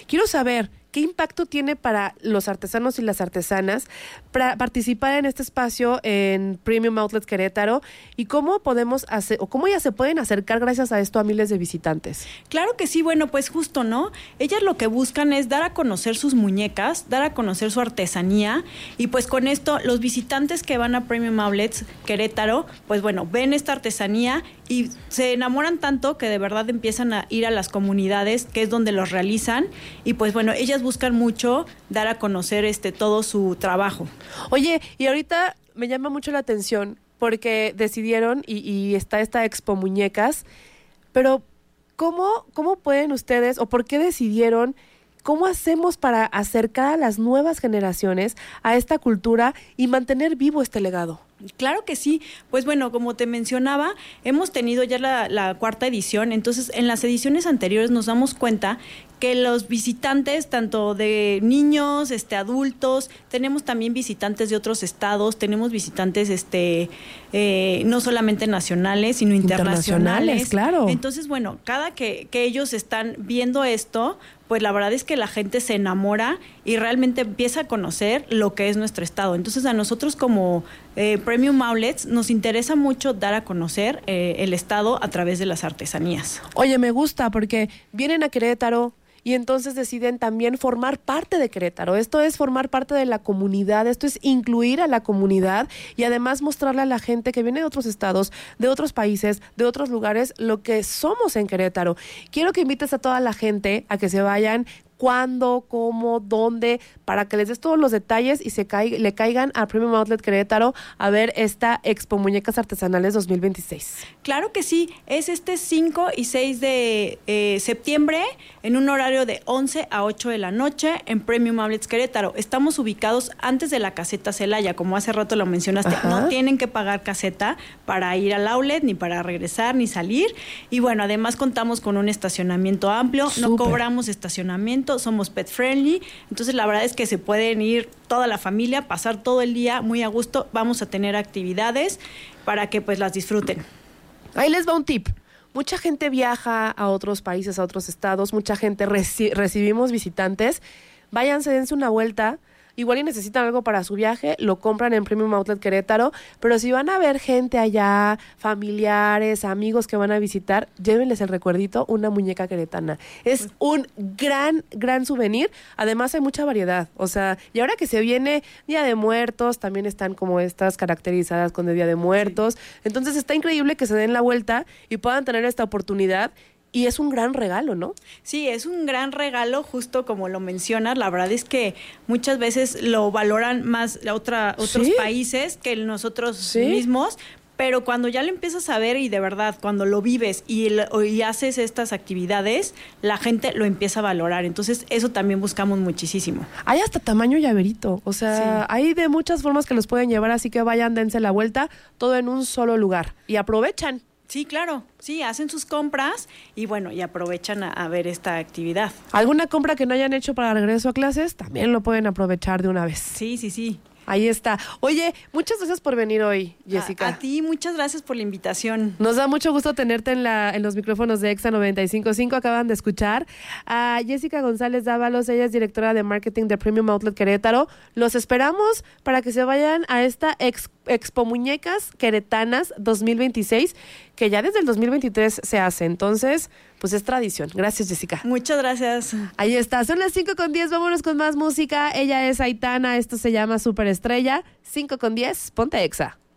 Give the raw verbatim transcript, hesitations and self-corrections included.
Quiero saber qué impacto tiene para los artesanos y las artesanas para participar en este espacio en Premium Outlets Querétaro y cómo podemos hacer, o cómo ellas se pueden acercar gracias a esto a miles de visitantes. Claro que sí, bueno, pues justo, ¿no? Ellas lo que buscan es dar a conocer sus muñecas, dar a conocer su artesanía y pues con esto los visitantes que van a Premium Outlets Querétaro, pues bueno, ven esta artesanía y se enamoran tanto que de verdad empiezan a ir a las comunidades, que es donde los realizan, y pues bueno, ellas buscan mucho dar a conocer este todo su trabajo. Oye, y ahorita me llama mucho la atención porque decidieron y, y está esta Expo Muñecas, pero ¿cómo, cómo pueden ustedes o por qué decidieron? ¿Cómo hacemos para acercar a las nuevas generaciones a esta cultura y mantener vivo este legado? Claro que sí, pues bueno, como te mencionaba, hemos tenido ya la, la cuarta edición, entonces en las ediciones anteriores nos damos cuenta que los visitantes, tanto de niños, este, adultos, tenemos también visitantes de otros estados, tenemos visitantes, este, eh, no solamente nacionales, sino internacionales. Internacionales, claro. Entonces, bueno, cada que, que ellos están viendo esto, pues la verdad es que la gente se enamora y realmente empieza a conocer lo que es nuestro estado. Entonces, a nosotros como eh, Premium Outlets nos interesa mucho dar a conocer eh, el estado a través de las artesanías. Oye, me gusta porque vienen a Querétaro y entonces deciden también formar parte de Querétaro. Esto es formar parte de la comunidad, esto es incluir a la comunidad y además mostrarle a la gente que viene de otros estados, de otros países, de otros lugares, lo que somos en Querétaro. Quiero que invites a toda la gente a que se vayan. ¿Cuándo? ¿Cómo? ¿Dónde? Para que les des todos los detalles y se caiga, le caigan a Premium Outlet Querétaro a ver esta Expo Muñecas Artesanales dos mil veintiséis. Claro que sí, es este cinco y seis de eh, septiembre en un horario de once a ocho de la noche en Premium Outlets Querétaro. Estamos ubicados antes de la caseta Celaya, como hace rato lo mencionaste. Ajá. No tienen que pagar caseta para ir al outlet, ni para regresar, ni salir. Y bueno, además contamos con un estacionamiento amplio, Súper. No cobramos estacionamiento, somos pet friendly, entonces la verdad es que se pueden ir toda la familia, pasar todo el día muy a gusto. Vamos a tener actividades para que pues las disfruten. Ahí les va un tip. Mucha gente viaja a otros países, a otros estados, mucha gente reci- recibimos visitantes. Váyanse, dense una vuelta. Igual y necesitan algo para su viaje, lo compran en Premium Outlet Querétaro, pero si van a ver gente allá, familiares, amigos que van a visitar, llévenles el recuerdito, una muñeca queretana. Es un gran, gran souvenir. Además hay mucha variedad, o sea, y ahora que se viene Día de Muertos, también están como estas caracterizadas con el Día de Muertos. Sí. Entonces está increíble que se den la vuelta y puedan tener esta oportunidad. Y es un gran regalo, ¿no? Sí, es un gran regalo, justo como lo mencionas. La verdad es que muchas veces lo valoran más otra, otros ¿Sí? países que nosotros ¿Sí? mismos, pero cuando ya lo empiezas a ver y de verdad, cuando lo vives y, el, y haces estas actividades, la gente lo empieza a valorar. Entonces, eso también buscamos muchísimo. Hay hasta tamaño llaverito, o sea, sí. hay de muchas formas que los pueden llevar, así que vayan, dense la vuelta, todo en un solo lugar y aprovechan. Sí, claro, sí, hacen sus compras y bueno, y aprovechan a, a ver esta actividad. ¿Alguna compra que no hayan hecho para regreso a clases? También lo pueden aprovechar de una vez. Sí, sí, sí. Ahí está. Oye, muchas gracias por venir hoy, Jessica. A, a ti, muchas gracias por la invitación. Nos da mucho gusto tenerte en, la, en los micrófonos de Exa noventa y cinco punto cinco. Acaban de escuchar a Jessica González Dávalos. Ella es directora de marketing de Premium Outlet Querétaro. Los esperamos para que se vayan a esta ex, Expo Muñecas Queretanas dos mil veintiséis, que ya desde el dos mil veintitrés se hace. Entonces, pues es tradición. Gracias, Jessica. Muchas gracias. Ahí está. Son las cinco con diez. Vámonos con más música. Ella es Aitana. Esto se llama Superestrella. cinco con diez. Ponte Exa.